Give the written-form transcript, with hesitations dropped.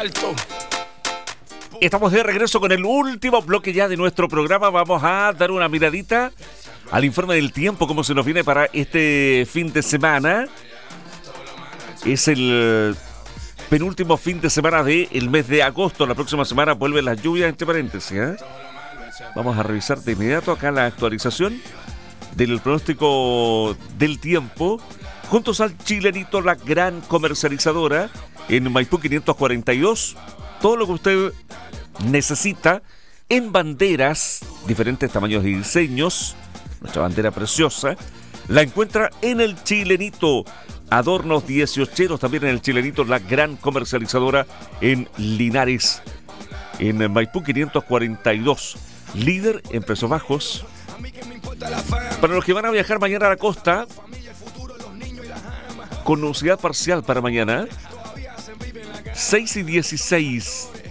alto. Estamos de regreso con el último bloque ya de nuestro programa. Vamos a dar una miradita al informe del tiempo, cómo se nos viene para este fin de semana. Es el penúltimo fin de semana del mes de agosto. La próxima semana vuelven las lluvias, entre paréntesis, ¿eh? Vamos a revisar de inmediato acá la actualización del pronóstico del tiempo, juntos al Chilenito, la gran comercializadora en Maipú 542. Todo lo que usted necesita en banderas, diferentes tamaños y diseños. Nuestra bandera preciosa la encuentra en el Chilenito. Adornos 18 también en el Chilenito, la gran comercializadora en Linares, en Maipú 542. Líder en precios bajos. Para los que van a viajar mañana a la costa, con nubosidad parcial para mañana, 6 y 16